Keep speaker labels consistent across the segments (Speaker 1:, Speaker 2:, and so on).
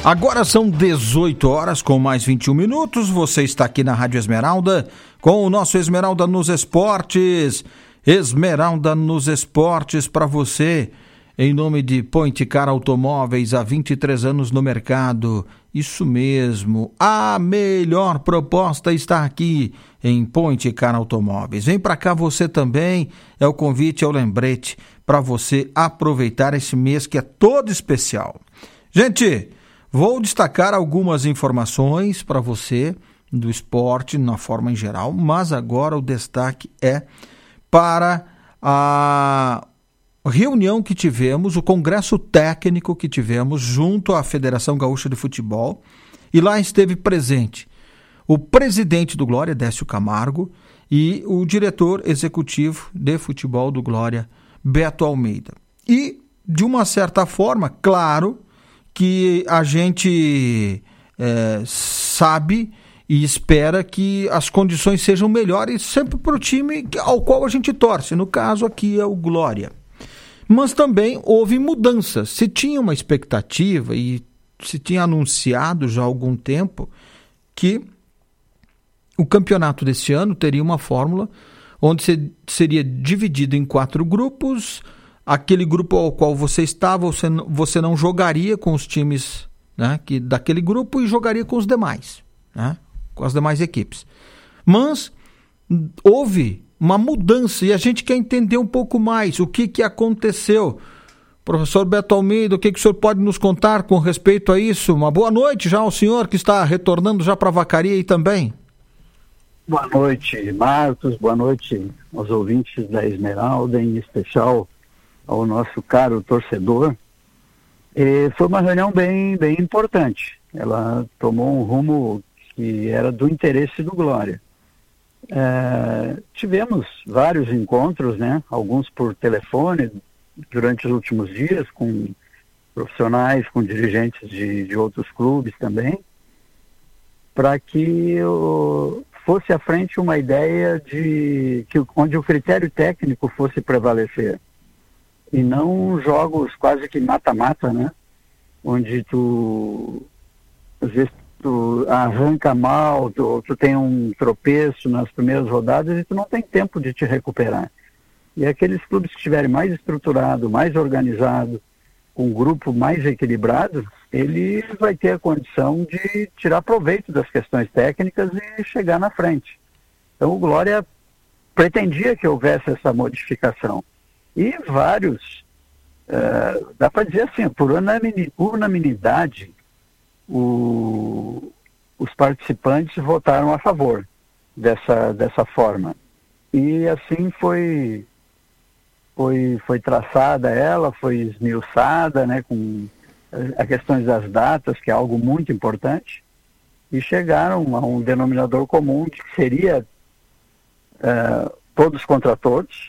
Speaker 1: Agora são 18 horas com mais 21 minutos. Você está aqui na Rádio Esmeralda com o nosso Esmeralda nos Esportes. Esmeralda nos Esportes para você, em nome de Point Car Automóveis, há 23 anos no mercado. Isso mesmo, a melhor proposta está aqui em Point Car Automóveis. Vem para cá você também, é o convite, é o lembrete para você aproveitar esse mês que é todo especial. Gente, vou destacar algumas informações para você do esporte na forma em geral, mas agora o destaque é para a reunião que tivemos, o congresso técnico que tivemos junto à Federação Gaúcha de Futebol, e lá esteve presente o presidente do Glória, Décio Camargo, e o diretor executivo de futebol do Glória, Beto Almeida. E, de uma certa forma, claro que a gente sabe e espera que as condições sejam melhores sempre para o time ao qual a gente torce. No caso aqui é o Glória. Mas também houve mudanças. Se tinha uma expectativa e se tinha anunciado já há algum tempo que o campeonato desse ano teria uma fórmula onde seria dividido em 4 grupos. Aquele grupo ao qual você estava, você não jogaria com os times, né, daquele grupo e jogaria com os demais, né, com as demais equipes. Mas houve uma mudança e a gente quer entender um pouco mais o que aconteceu. Professor Beto Almeida, o que o senhor pode nos contar com respeito a isso? Uma boa noite já ao senhor que está retornando já para a Vacaria também.
Speaker 2: Boa noite, Marcos, boa noite aos ouvintes da Esmeralda, em especial ao nosso caro torcedor. Foi uma reunião bem importante. Ela tomou um rumo que era do interesse do Glória. Tivemos vários encontros, né? Alguns por telefone durante os últimos dias, com profissionais, com dirigentes de outros clubes também, para que fosse à frente uma ideia onde o critério técnico fosse prevalecer. E não jogos quase que mata-mata, né? Onde às vezes tu arranca mal, tu tem um tropeço nas primeiras rodadas e tu não tem tempo de te recuperar. E aqueles clubes que estiverem mais estruturados, mais organizados, com um grupo mais equilibrado, ele vai ter a condição de tirar proveito das questões técnicas e chegar na frente. Então o Glória pretendia que houvesse essa modificação. E vários, dá para dizer assim, por unanimidade, os participantes votaram a favor dessa forma. E assim foi traçada ela, foi esmiuçada, né, com as questões das datas, que é algo muito importante, e chegaram a um denominador comum que seria todos contra todos,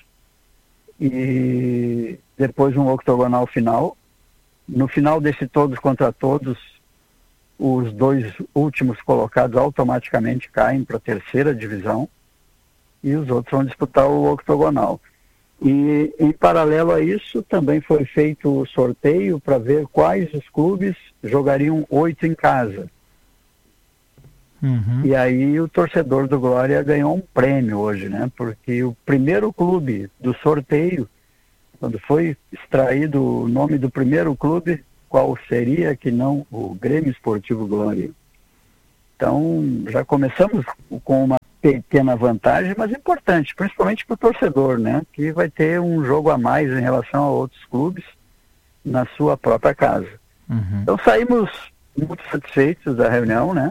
Speaker 2: e depois um octogonal final. No final desse todos contra todos, os 2 últimos colocados automaticamente caem para a 3ª divisão e os outros vão disputar o octogonal. E em paralelo a isso também foi feito o sorteio para ver quais os clubes jogariam 8 em casa. Uhum. E aí o torcedor do Glória ganhou um prêmio hoje, né? Porque o primeiro clube do sorteio, quando foi extraído o nome do primeiro clube, qual seria que não o Grêmio Esportivo Glória. Então já começamos com uma pequena vantagem, mas importante, principalmente para o torcedor, né? Que vai ter um jogo a mais em relação a outros clubes na sua própria casa. Uhum. Então saímos muito satisfeitos da reunião, né?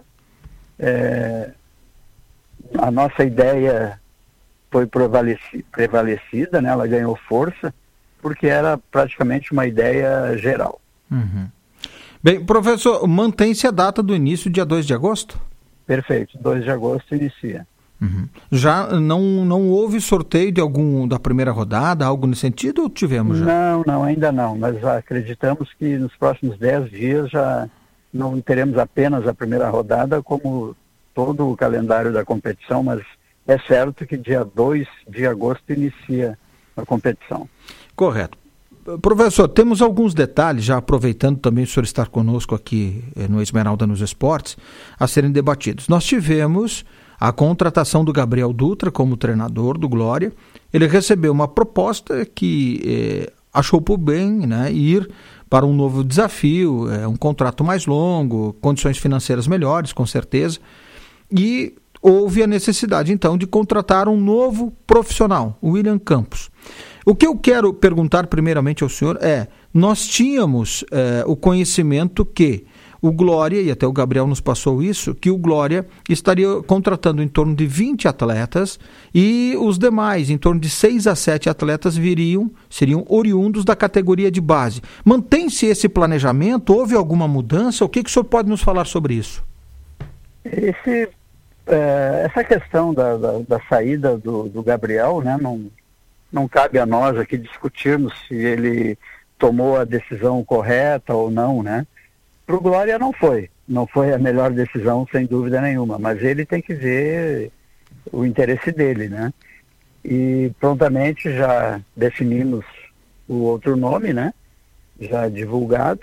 Speaker 2: A nossa ideia foi prevalecida, né? Ela ganhou força, porque era praticamente uma ideia geral.
Speaker 1: Uhum. Bem, professor, mantém-se a data do início, dia 2 de agosto?
Speaker 2: Perfeito, 2 de agosto inicia.
Speaker 1: Uhum. Já não houve sorteio da primeira rodada, algo nesse sentido, ou tivemos já?
Speaker 2: Não, ainda não, mas acreditamos que nos próximos 10 dias já não teremos apenas a primeira rodada, como todo o calendário da competição, mas é certo que dia 2 de agosto inicia a competição.
Speaker 1: Correto. Professor, temos alguns detalhes, já aproveitando também o senhor estar conosco aqui no Esmeralda nos Esportes, a serem debatidos. Nós tivemos a contratação do Gabriel Dutra como treinador do Glória. Ele recebeu uma proposta que achou por bem, né, ir para um novo desafio, um contrato mais longo, condições financeiras melhores, com certeza, e houve a necessidade, então, de contratar um novo profissional, o William Campos. O que eu quero perguntar primeiramente ao senhor nós tínhamos o conhecimento que o Glória, e até o Gabriel nos passou isso, que o Glória estaria contratando em torno de 20 atletas e os demais, em torno de 6 a 7 atletas, seriam oriundos da categoria de base. Mantém-se esse planejamento? Houve alguma mudança? O que o senhor pode nos falar sobre isso?
Speaker 2: Essa questão da saída do Gabriel, né, não cabe a nós aqui discutirmos se ele tomou a decisão correta ou não, né? Para o Glória não foi a melhor decisão, sem dúvida nenhuma, mas ele tem que ver o interesse dele, né? E prontamente já definimos o outro nome, né? Já divulgado.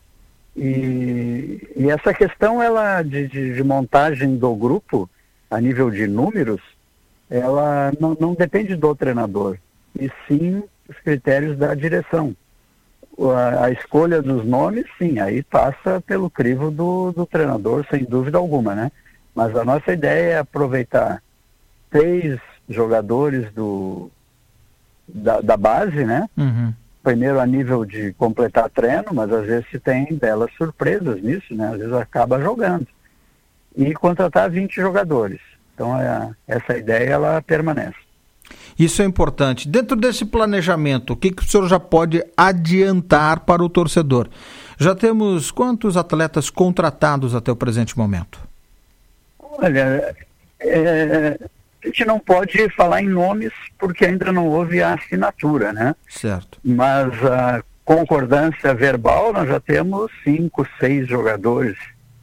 Speaker 2: E essa questão de montagem do grupo, a nível de números, ela não depende do treinador, e sim os critérios da direção. A escolha dos nomes, sim, aí passa pelo crivo do treinador, sem dúvida alguma, né? Mas a nossa ideia é aproveitar 3 jogadores da base, né?
Speaker 1: Uhum.
Speaker 2: Primeiro a nível de completar treino, mas às vezes se tem belas surpresas nisso, né? Às vezes acaba jogando. E contratar 20 jogadores. Então essa ideia, ela permanece.
Speaker 1: Isso é importante. Dentro desse planejamento, o que o senhor já pode adiantar para o torcedor? Já temos quantos atletas contratados até o presente momento?
Speaker 2: Olha, a gente não pode falar em nomes porque ainda não houve a assinatura, né?
Speaker 1: Certo.
Speaker 2: Mas a concordância verbal, nós já temos 5, 6 jogadores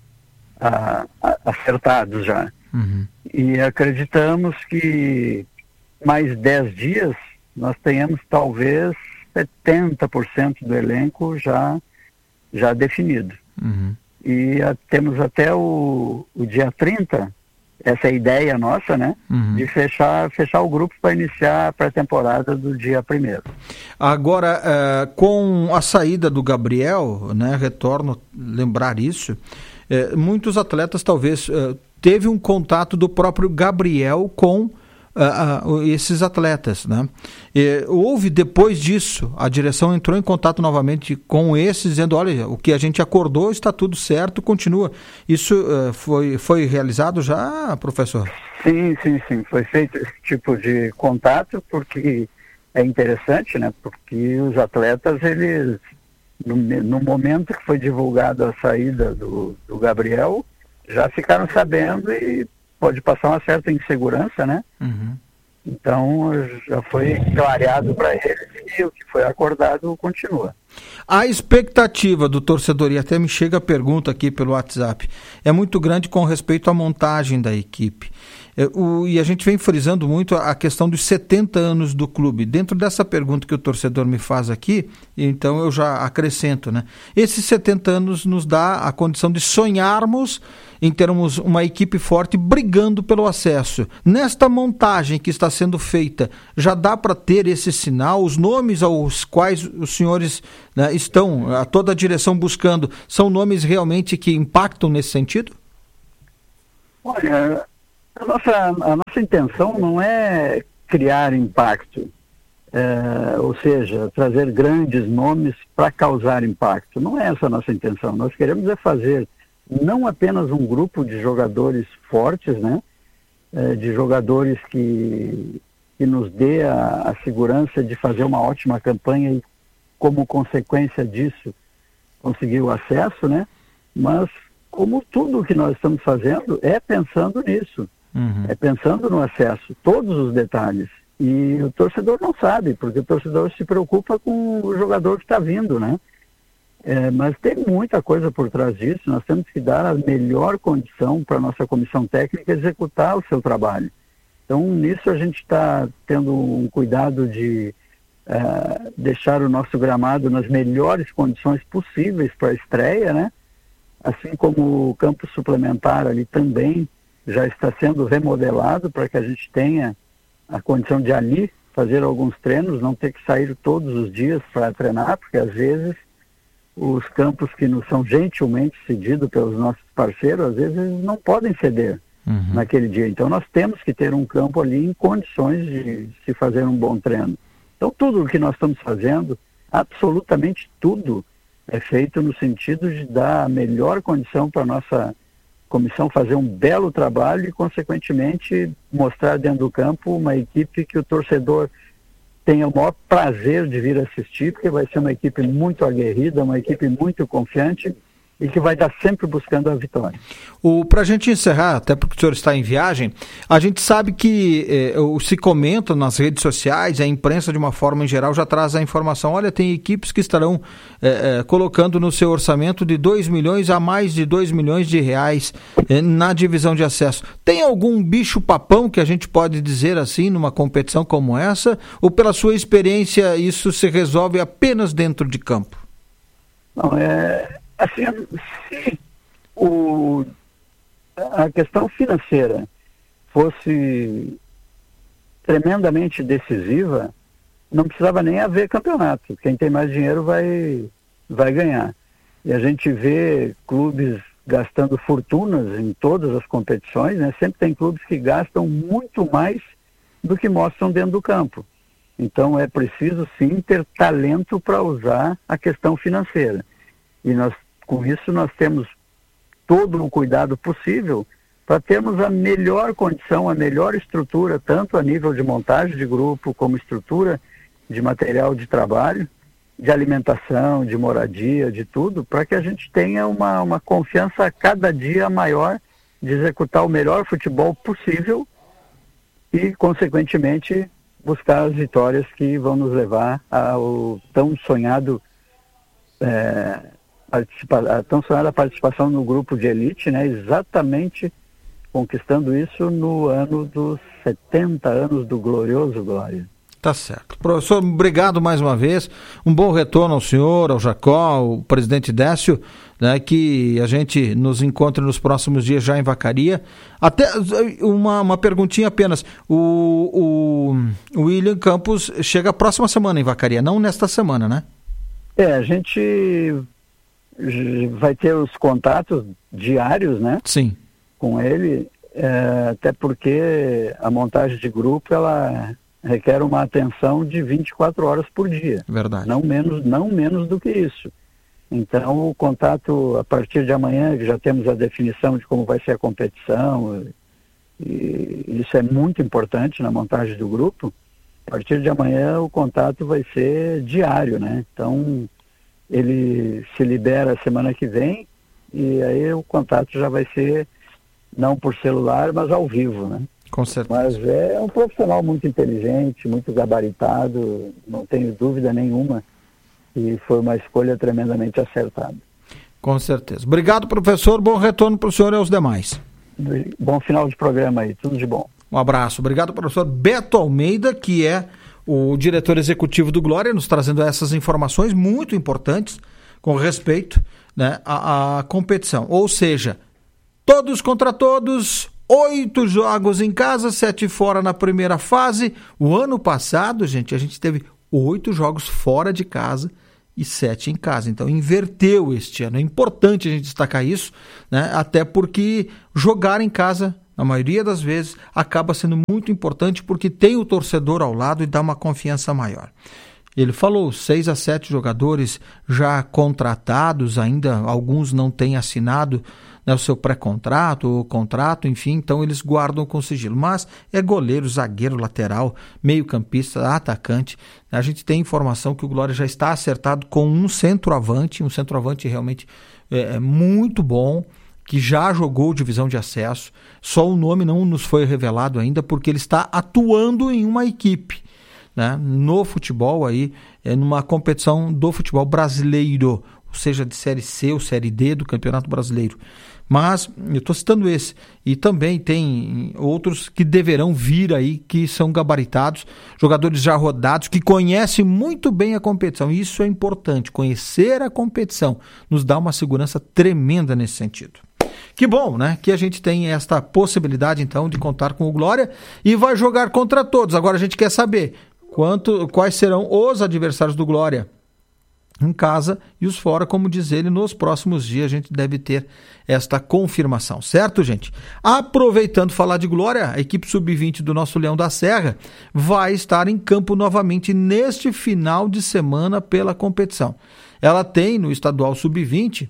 Speaker 2: acertados já.
Speaker 1: Uhum.
Speaker 2: E acreditamos que mais 10 dias nós tenhamos talvez 70% do elenco já definido.
Speaker 1: Uhum.
Speaker 2: E temos até o dia 30, essa é a ideia nossa, né?
Speaker 1: Uhum.
Speaker 2: De fechar o grupo para iniciar a pré-temporada do dia 1º.
Speaker 1: Agora, com a saída do Gabriel, né, retorno lembrar isso, muitos atletas talvez teve um contato do próprio Gabriel com esses atletas, né? Houve depois disso, a direção entrou em contato novamente com esses, dizendo, olha, o que a gente acordou está tudo certo, continua. Isso foi realizado já, professor?
Speaker 2: Sim, foi feito esse tipo de contato, porque é interessante, né? Porque os atletas, eles, no momento que foi divulgada a saída do Gabriel, já ficaram sabendo e pode passar uma certa insegurança, né?
Speaker 1: Uhum.
Speaker 2: Então, já foi clareado para eles e o que foi acordado continua.
Speaker 1: A expectativa do torcedor, e até me chega a pergunta aqui pelo WhatsApp, é muito grande com respeito à montagem da equipe. E a gente vem frisando muito a questão dos 70 anos do clube. Dentro dessa pergunta que o torcedor me faz aqui, então eu já acrescento, né? Esses 70 anos nos dá a condição de sonharmos em termos uma equipe forte brigando pelo acesso. Nesta montagem que está sendo feita, já dá para ter esse sinal? Os nomes aos quais os senhores, né, estão, a toda a direção buscando, são nomes realmente que impactam nesse sentido?
Speaker 2: Olha, a nossa intenção não é criar impacto, ou seja, trazer grandes nomes para causar impacto. Não é essa a nossa intenção. Nós queremos fazer não apenas um grupo de jogadores fortes, né? De jogadores que nos dê a segurança de fazer uma ótima campanha e, como consequência disso, conseguir o acesso, né? Mas, como tudo que nós estamos fazendo, é pensando nisso.
Speaker 1: Uhum.
Speaker 2: É pensando no acesso, todos os detalhes. E o torcedor não sabe, porque o torcedor se preocupa com o jogador que está vindo, né? Mas tem muita coisa por trás disso. Nós temos que dar a melhor condição para a nossa comissão técnica executar o seu trabalho. Então, nisso a gente está tendo um cuidado de deixar o nosso gramado nas melhores condições possíveis para a estreia, né? Assim como o campo suplementar ali também já está sendo remodelado para que a gente tenha a condição de ali fazer alguns treinos, não ter que sair todos os dias para treinar, porque às vezes os campos que nos são gentilmente cedidos pelos nossos parceiros, às vezes eles não podem ceder naquele dia. Então nós temos que ter um campo ali em condições de se fazer um bom treino. Então tudo o que nós estamos fazendo, absolutamente tudo, é feito no sentido de dar a melhor condição para a nossa comissão fazer um belo trabalho e, consequentemente, mostrar dentro do campo uma equipe que o torcedor tenha o maior prazer de vir assistir, porque vai ser uma equipe muito aguerrida, uma equipe muito confiante e que vai estar sempre buscando a vitória.
Speaker 1: Para a gente encerrar, até porque o senhor está em viagem, a gente sabe que se comenta nas redes sociais, a imprensa de uma forma em geral já traz a informação, olha, tem equipes que estarão colocando no seu orçamento de 2 milhões a mais de 2 milhões de reais na divisão de acesso. Tem algum bicho papão que a gente pode dizer assim numa competição como essa? Ou pela sua experiência isso se resolve apenas dentro de campo?
Speaker 2: Não, assim, se a questão financeira fosse tremendamente decisiva, não precisava nem haver campeonato. Quem tem mais dinheiro vai ganhar. E a gente vê clubes gastando fortunas em todas as competições, né? Sempre tem clubes que gastam muito mais do que mostram dentro do campo. Então é preciso sim ter talento para usar a questão financeira. E com isso nós temos todo o cuidado possível para termos a melhor condição, a melhor estrutura, tanto a nível de montagem de grupo, como estrutura de material de trabalho, de alimentação, de moradia, de tudo, para que a gente tenha uma confiança a cada dia maior de executar o melhor futebol possível e, consequentemente, buscar as vitórias que vão nos levar ao tão sonhado a tão sonhada participação no grupo de elite, né? Exatamente conquistando isso no ano dos 70 anos do glorioso Glória.
Speaker 1: Tá certo. Professor, obrigado mais uma vez. Um bom retorno ao senhor, ao Jacó, ao presidente Décio, né, que a gente nos encontre nos próximos dias já em Vacaria. Até uma perguntinha apenas. O William Campos chega a próxima semana em Vacaria, não nesta semana, né?
Speaker 2: A gente vai ter os contatos diários, né?
Speaker 1: Sim.
Speaker 2: Com ele, até porque a montagem de grupo, ela requer uma atenção de 24 horas por dia.
Speaker 1: Verdade.
Speaker 2: Não menos do que isso. Então, o contato, a partir de amanhã, já temos a definição de como vai ser a competição, e isso é muito importante na montagem do grupo. A partir de amanhã, o contato vai ser diário, né? Então, ele se libera semana que vem e aí o contato já vai ser não por celular, mas ao vivo, né?
Speaker 1: Com certeza.
Speaker 2: Mas é um profissional muito inteligente, muito gabaritado, não tenho dúvida nenhuma, e foi uma escolha tremendamente acertada.
Speaker 1: Com certeza. Obrigado, professor. Bom retorno para o senhor e aos demais.
Speaker 2: Bom final de programa aí, tudo de bom.
Speaker 1: Um abraço. Obrigado, professor Beto Almeida, que é o diretor executivo do Glória, nos trazendo essas informações muito importantes com respeito, né, à competição. Ou seja, todos contra todos, 8 jogos em casa, 7 fora na primeira fase. O ano passado, gente, a gente teve 8 jogos fora de casa e 7 em casa. Então, inverteu este ano. É importante a gente destacar isso, né, até porque jogar em casa, na maioria das vezes, acaba sendo muito importante porque tem o torcedor ao lado e dá uma confiança maior. Ele falou 6 a 7 jogadores já contratados, ainda alguns não têm assinado, né, o seu pré-contrato ou contrato, enfim, então eles guardam com sigilo. Mas é goleiro, zagueiro, lateral, meio-campista, atacante. A gente tem informação que o Glória já está acertado com um centroavante realmente muito bom, que já jogou divisão de acesso. Só o nome não nos foi revelado ainda, porque ele está atuando em uma equipe, né, no futebol aí, numa competição do futebol brasileiro. seja de Série C ou Série D do Campeonato Brasileiro. Mas eu estou citando esse. E também tem outros que deverão vir aí, que são gabaritados, jogadores já rodados, que conhecem muito bem a competição. Isso é importante, conhecer a competição nos dá uma segurança tremenda nesse sentido. Que bom, né? Que a gente tem esta possibilidade, então, de contar com o Glória e vai jogar contra todos. Agora a gente quer saber quais serão os adversários do Glória em casa e os fora, como diz ele, nos próximos dias a gente deve ter esta confirmação, certo, gente? Aproveitando falar de Glória, a equipe sub-20 do nosso Leão da Serra vai estar em campo novamente neste final de semana pela competição. Ela tem no estadual sub-20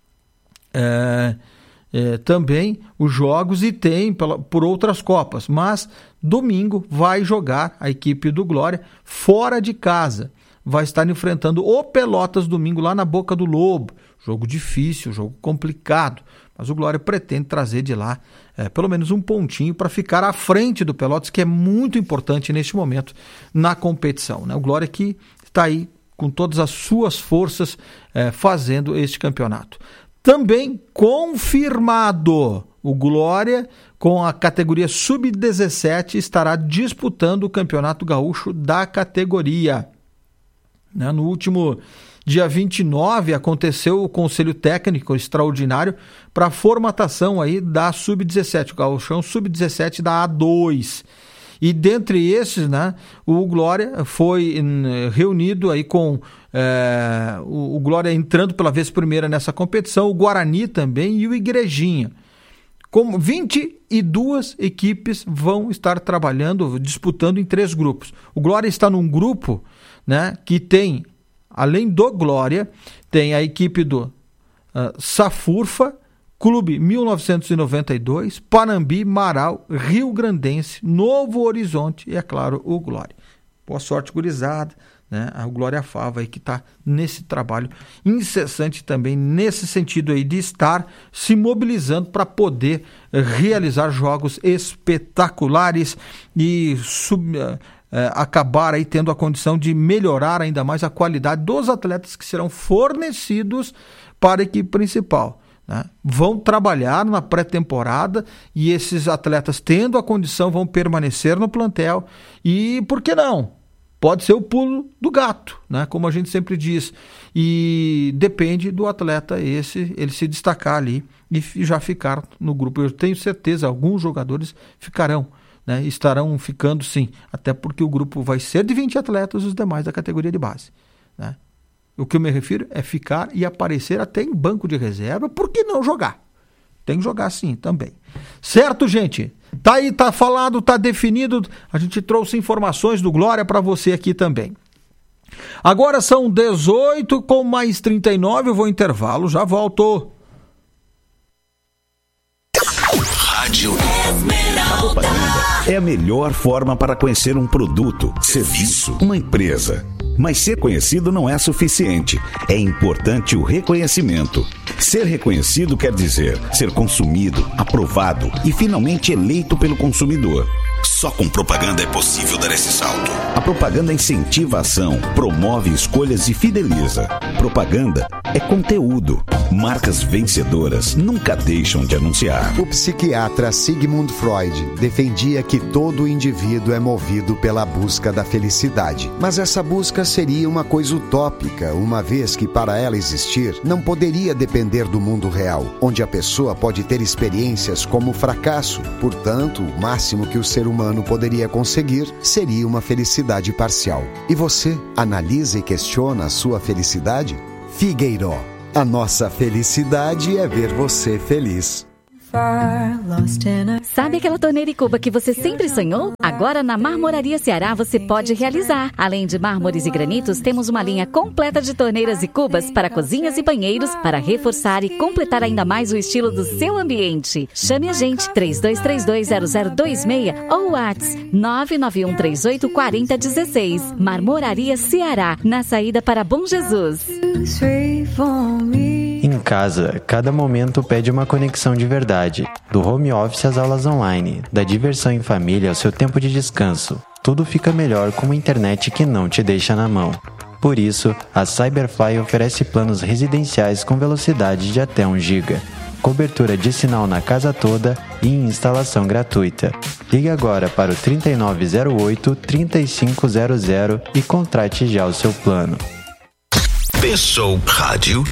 Speaker 1: também os jogos e tem por outras copas, mas domingo vai jogar a equipe do Glória fora de casa. Vai estar enfrentando o Pelotas domingo lá na Boca do Lobo. Jogo difícil, jogo complicado, mas o Glória pretende trazer de lá pelo menos um pontinho para ficar à frente do Pelotas, que é muito importante neste momento na competição, né? O Glória que está aí com todas as suas forças fazendo este campeonato. Também confirmado, o Glória, com a categoria sub-17, estará disputando o Campeonato Gaúcho da categoria. No último dia 29 aconteceu o Conselho Técnico Extraordinário para a formatação aí da Sub-17, o Gauchão Sub-17 da A2. E dentre esses, né, o Glória foi reunido aí com o Glória entrando pela vez primeira nessa competição, o Guarani também e o Igrejinha. Como 22 equipes vão estar trabalhando, disputando em 3 grupos. O Glória está num grupo, né, que tem, além do Glória, tem a equipe do Safurfa, Clube 1992, Panambi, Marau, Rio Grandense, Novo Horizonte e, é claro, o Glória. Boa sorte, gurizada, né? O Glória Fava aí que está nesse trabalho incessante também, nesse sentido aí de estar se mobilizando para poder realizar jogos espetaculares e acabar aí tendo a condição de melhorar ainda mais a qualidade dos atletas que serão fornecidos para a equipe principal. Né? Vão trabalhar na pré-temporada e esses atletas, tendo a condição, vão permanecer no plantel e, por que não? Pode ser o pulo do gato, né? Como a gente sempre diz, e depende do atleta ele se destacar ali e já ficar no grupo. Eu tenho certeza, alguns jogadores ficarão, né? Estarão ficando sim, até porque o grupo vai ser de 20 atletas, os demais da categoria de base, né? O que eu me refiro é ficar e aparecer até em banco de reserva, por que não jogar? Tem que jogar sim também. Certo, gente? Tá aí, tá falado, tá definido. A gente trouxe informações do Glória para você aqui também. Agora são 18 com mais 39, eu vou intervalo, já volto.
Speaker 3: Rádio Esmeralda. É a melhor forma para conhecer um produto, serviço, uma empresa. Mas ser conhecido não é suficiente. É importante o reconhecimento. Ser reconhecido quer dizer ser consumido, aprovado e finalmente eleito pelo consumidor. Só com propaganda é possível dar esse salto. A propaganda incentiva a ação, promove escolhas e fideliza. Propaganda é conteúdo. Marcas vencedoras nunca deixam de anunciar.
Speaker 4: O psiquiatra Sigmund Freud defendia que todo indivíduo é movido pela busca da felicidade. Mas essa busca seria uma coisa utópica, uma vez que para ela existir, não poderia depender do mundo real, onde a pessoa pode ter experiências como fracasso. Portanto, o máximo que o ser humano poderia conseguir seria uma felicidade parcial. E você analisa e questiona a sua felicidade? Figueiró. A nossa felicidade é ver você feliz.
Speaker 5: Sabe aquela torneira e cuba que você sempre sonhou? Agora na Marmoraria Ceará você pode realizar. Além de mármores e granitos, temos uma linha completa de torneiras e cubas para cozinhas e banheiros para reforçar e completar ainda mais o estilo do seu ambiente. Chame a gente 32320026 ou WhatsApp 991384016. Marmoraria Ceará, na saída para Bom Jesus.
Speaker 6: Em casa, cada momento pede uma conexão de verdade. Do home office às aulas online, da diversão em família ao seu tempo de descanso. Tudo fica melhor com uma internet que não te deixa na mão. Por isso, a Cyberfly oferece planos residenciais com velocidade de até 1 GB, cobertura de sinal na casa toda e instalação gratuita. Ligue agora para o 3908-3500 e contrate já o seu plano.
Speaker 3: Pensou rádio?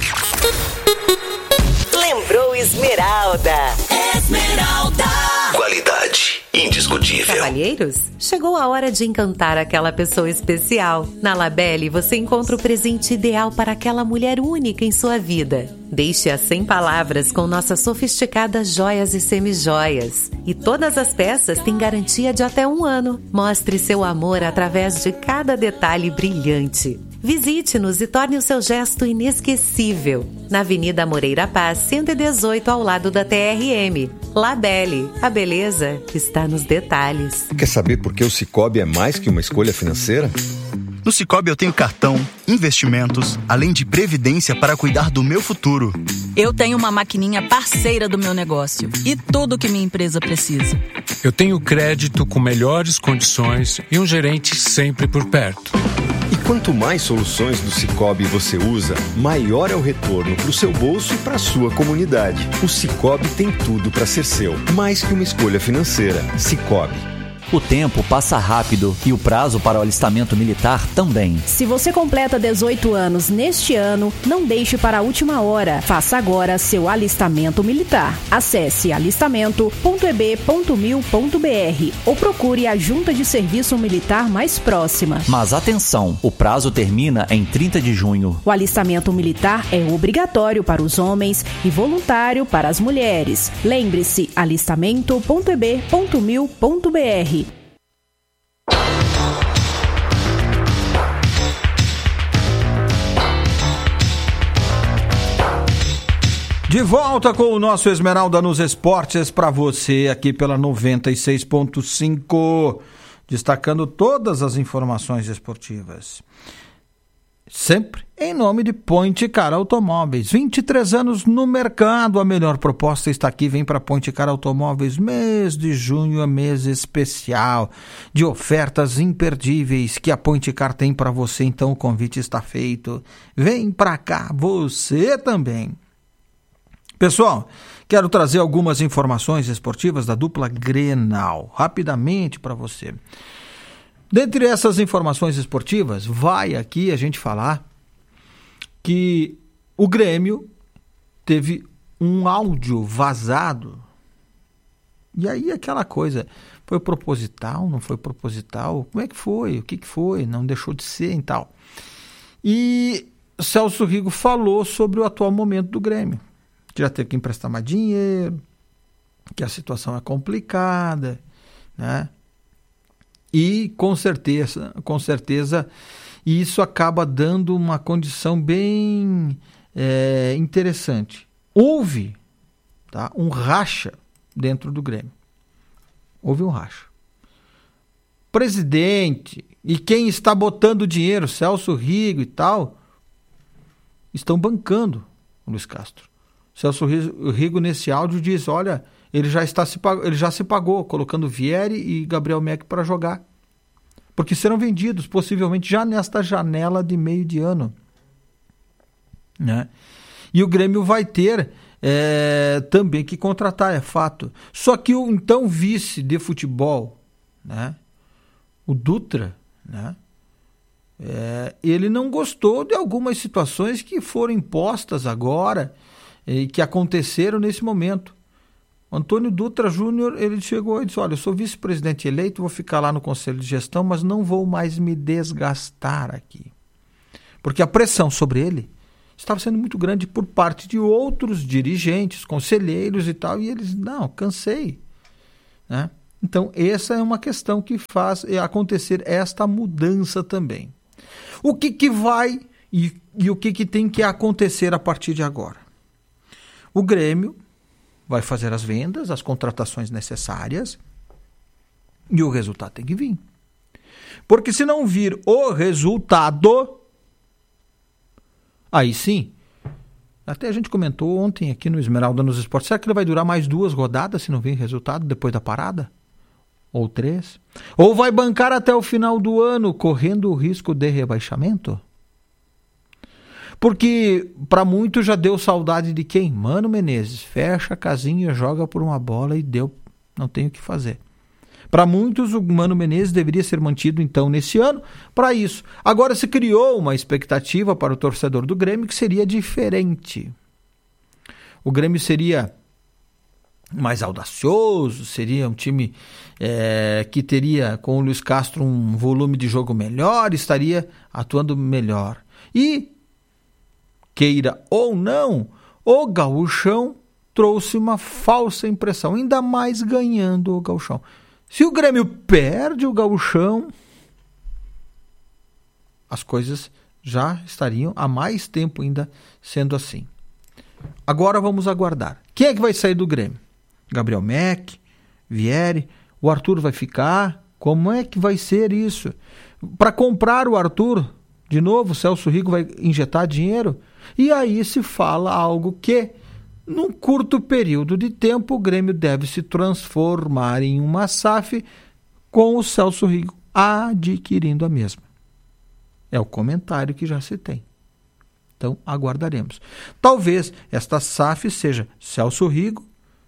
Speaker 7: Lembrou Esmeralda. Esmeralda.
Speaker 3: Qualidade indiscutível.
Speaker 7: Cavalheiros, chegou a hora de encantar aquela pessoa especial. Na Labelle você encontra o presente ideal para aquela mulher única em sua vida. Deixe-a sem palavras com nossas sofisticadas joias e semijoias. E todas as peças têm garantia de até 1 ano. Mostre seu amor através de cada detalhe brilhante. Visite-nos e torne o seu gesto inesquecível. Na Avenida Moreira Paz, 118, ao lado da TRM. Labelle, a beleza está nos detalhes.
Speaker 8: Quer saber por que o Sicoob é mais que uma escolha financeira?
Speaker 9: No Sicoob eu tenho cartão, investimentos, além de previdência para cuidar do meu futuro.
Speaker 10: Eu tenho uma maquininha parceira do meu negócio e tudo que minha empresa precisa.
Speaker 11: Eu tenho crédito com melhores condições e um gerente sempre por perto.
Speaker 8: E quanto mais soluções do Sicoob você usa, maior é o retorno para o seu bolso e para a sua comunidade. O Sicoob tem tudo para ser seu, mais que uma escolha financeira. Sicoob.
Speaker 12: O tempo passa rápido e o prazo para o alistamento militar também.
Speaker 13: Se você completa 18 anos neste ano, não deixe para a última hora. Faça agora seu alistamento militar. Acesse alistamento.eb.mil.br ou procure a junta de serviço militar mais próxima.
Speaker 12: Mas atenção, o prazo termina em 30 de junho.
Speaker 13: O alistamento militar é obrigatório para os homens e voluntário para as mulheres. Lembre-se, alistamento.eb.mil.br.
Speaker 1: De volta com o nosso Esmeralda nos Esportes para você aqui pela 96.5, destacando todas as informações esportivas. Sempre em nome de Ponte Car Automóveis. 23 anos no mercado, a melhor proposta está aqui. Vem para Ponte Car Automóveis. Mês de junho é mês especial de ofertas imperdíveis que a Ponte Car tem para você. Então o convite está feito. Vem para cá, você também. Pessoal, quero trazer algumas informações esportivas da dupla Grenal, rapidamente para você. Dentre essas informações esportivas, vai aqui a gente falar que o Grêmio teve um áudio vazado. E aí aquela coisa, foi proposital, não foi proposital? Como é que foi? O que foi? Não deixou de ser e tal. E Celso Rigo falou sobre o atual momento do Grêmio. Que já teve que emprestar mais dinheiro, que a situação é complicada, né? E com certeza, isso acaba dando uma condição bem interessante. Houve, tá, um racha dentro do Grêmio. Houve um racha. Presidente e quem está botando dinheiro, Celso Rigo e tal, estão bancando o Luiz Castro. Celso Rigo, nesse áudio, diz, olha, ele já se pagou, colocando Vieri e Gabriel Meck para jogar. Porque serão vendidos, possivelmente, já nesta janela de meio de ano. Né? E o Grêmio vai ter também que contratar, é fato. Só que o então vice de futebol, né, o Dutra, né, ele não gostou de algumas situações que foram impostas agora e que aconteceram nesse momento. O Antônio Dutra Júnior, ele chegou e disse, olha, eu sou vice-presidente eleito, vou ficar lá no Conselho de Gestão, mas não vou mais me desgastar aqui. Porque a pressão sobre ele estava sendo muito grande por parte de outros dirigentes, conselheiros e tal, e eles, não, cansei. Né? Então, essa é uma questão que faz acontecer esta mudança também. O que vai e o que tem que acontecer a partir de agora? O Grêmio vai fazer as vendas, as contratações necessárias e o resultado tem que vir. Porque se não vir o resultado, aí sim, até a gente comentou ontem aqui no Esmeralda nos Esportes, será que ele vai durar mais 2 rodadas se não vir resultado depois da parada? Ou 3? Ou vai bancar até o final do ano correndo o risco de rebaixamento? Porque para muitos já deu saudade de quem? Mano Menezes. Fecha a casinha, joga por uma bola e deu. Não tem o que fazer. Para muitos, o Mano Menezes deveria ser mantido, então, nesse ano, para isso. Agora se criou uma expectativa para o torcedor do Grêmio que seria diferente. O Grêmio seria mais audacioso, seria um time que teria, com o Luiz Castro, um volume de jogo melhor, estaria atuando melhor. E, queira ou não, o Gauchão trouxe uma falsa impressão, ainda mais ganhando o Gauchão. Se o Grêmio perde o Gauchão, as coisas já estariam há mais tempo ainda sendo assim. Agora vamos aguardar. Quem é que vai sair do Grêmio? Gabriel Meck, Vieri, o Arthur vai ficar? Como é que vai ser isso? Para comprar o Arthur, de novo, o Celso Rigo vai injetar dinheiro? E aí se fala algo que, num curto período de tempo, o Grêmio deve se transformar em uma SAF com o Celso Rigo adquirindo a mesma. É o comentário que já se tem. Então, aguardaremos. Talvez esta SAF seja Celso Rigo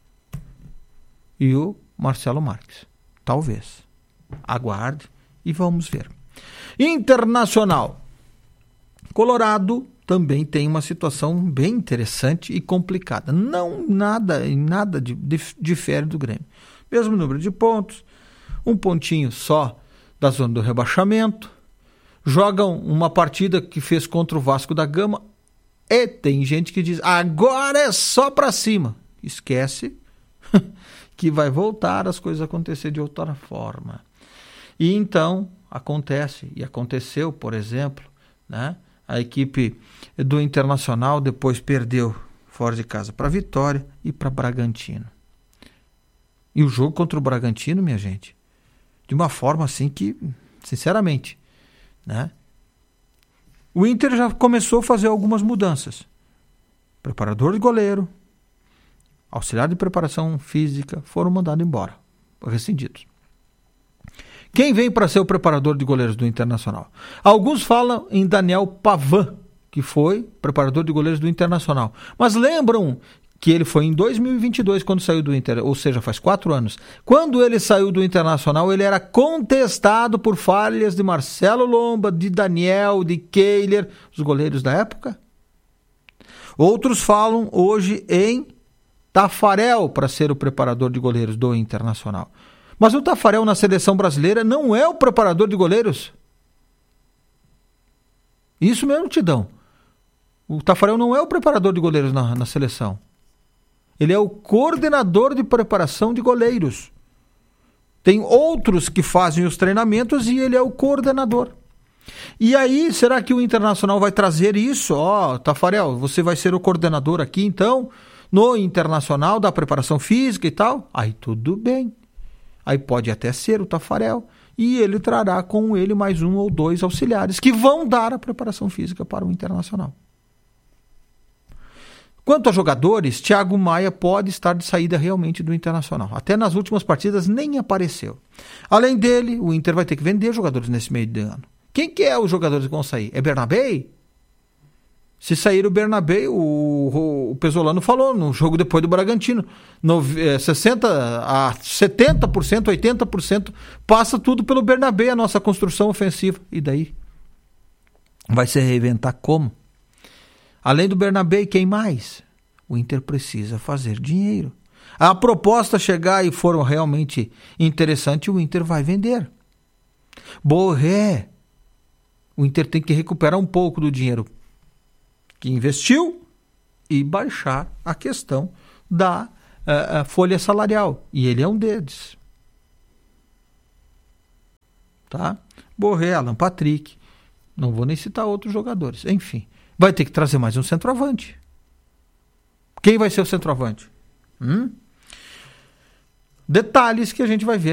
Speaker 1: e o Marcelo Marques. Talvez. Aguarde e vamos ver. Internacional. Colorado também tem uma situação bem interessante e complicada. Nada difere do Grêmio. Mesmo número de pontos, um pontinho só da zona do rebaixamento. Jogam uma partida que fez contra o Vasco da Gama e tem gente que diz, agora é só para cima. Esquece que vai voltar as coisas a acontecer de outra forma. E então acontece, e aconteceu, por exemplo, né? A equipe do Internacional depois perdeu fora de casa para Vitória e para Bragantino. E o jogo contra o Bragantino, minha gente, de uma forma assim que, sinceramente, né? O Inter já começou a fazer algumas mudanças. Preparador de goleiro, auxiliar de preparação física foram mandados embora, rescindidos. Quem vem para ser o preparador de goleiros do Internacional? Alguns falam em Daniel Pavan, que foi preparador de goleiros do Internacional. Mas lembram que ele foi em 2022 quando saiu do Inter, ou seja, faz 4 anos. Quando ele saiu do Internacional, ele era contestado por falhas de Marcelo Lomba, de Daniel, de Kehler, os goleiros da época. Outros falam hoje em Tafarel para ser o preparador de goleiros do Internacional. Mas o Tafarel na seleção brasileira não é o preparador de goleiros. Isso mesmo, Tidão. O Tafarel não é o preparador de goleiros na seleção. Ele é o coordenador de preparação de goleiros. Tem outros que fazem os treinamentos e ele é o coordenador. E aí, será que o Internacional vai trazer isso? Tafarel, você vai ser o coordenador aqui, então, no Internacional da preparação física e tal? Aí tudo bem. Aí pode até ser o Tafarel e ele trará com ele mais 1 ou 2 auxiliares que vão dar a preparação física para o Internacional. Quanto a jogadores, Thiago Maia pode estar de saída realmente do Internacional. Até nas últimas partidas nem apareceu. Além dele, o Inter vai ter que vender jogadores nesse meio de ano. Quem que é os jogadores que vão sair? É Bernabé? Se sair o Bernabé, o Pesolano falou no jogo depois do Bragantino, 60% a 70%, 80% passa tudo pelo Bernabé, a nossa construção ofensiva. E daí? Vai se reinventar como? Além do Bernabé, quem mais? O Inter precisa fazer dinheiro. A proposta chegar e for realmente interessante, o Inter vai vender. Borré. O Inter tem que recuperar um pouco do dinheiro que investiu e baixar a questão da folha salarial. E ele é um deles. Tá? Borré, Alan Patrick. Não vou nem citar outros jogadores. Enfim, vai ter que trazer mais um centroavante. Quem vai ser o centroavante? Detalhes que a gente vai ver